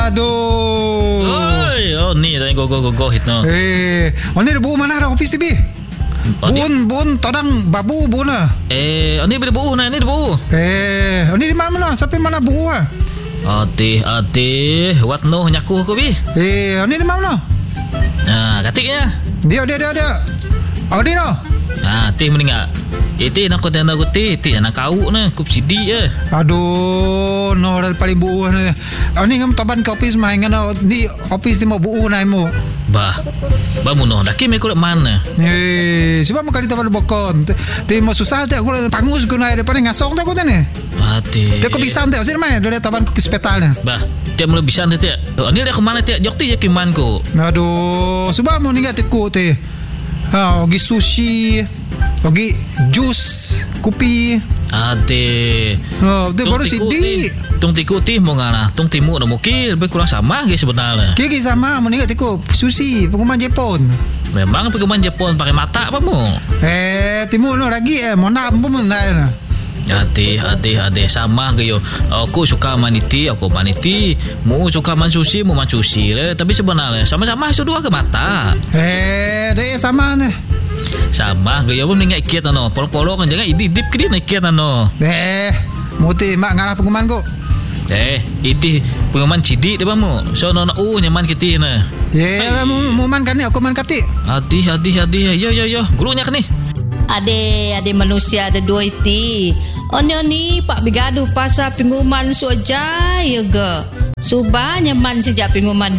Aduh. Oi, oh ni dah go hit no. Ni ada buku mana ada office TV? Bun, todang babu bun lah. Ni bila buku ni ada buku. Ni di mana? Sampai mana buku ah? Ati, what no nyaku ko bi? Ni di mana? Katiknya. Dia. Ni no. Ti meninggal. Ti nak kau nak ti nak kau na kup sidi Aduh, no dah paling buuh ni. Ni ngam taban ke office mah ngana ni office ni mau buuh nai mo. Bah muno dah kimi ko mana. Sebab makali taban bokon. Ti mau susah te aku pangus ko nai depan ngasong te ko te ni. Ti. Dia ko bisa te sini mai dari taban ko ke hospital ni. Bah, dia mula bisa te. Ni dia ke mana te? Jok ti je kiman ko. Aduh, sebab mau ningat te ko te. Ogi sushi, ogi jus, kopi. Dia baru sidi. Tung tiku ti mau ngana, tung timu no mungkin lebih kurang sama ke sebenarnya. Kiki sama, meningkat tiku sushi, pengumuman Jepun. Memang pengumuman Jepun pakai mata apa mu? Timu no lagi mau nak pun menai na. Hati sama ke yo. Aku suka maniti, aku maniti. Mu suka man sushi, mu man sushi le. Tapi sebenarnya sama-sama itu dua ke mata. Dia sama ni. Sama ke yo pun ingat kiat ano. Polo-polo kan jangan idip ke dia nak kiat ano. Muti mak ngarah pengumuman ko. Itu pengumuman cidik dia mu. So no nyaman kita na. Lah mu man kan ni aku man kati. Hati. Yo. Gurunya kan ni. Ade manusia ada dua iti. Oni pak bigadu pasal pengumuman suajai ga. Subah nyaman sejak pengumuman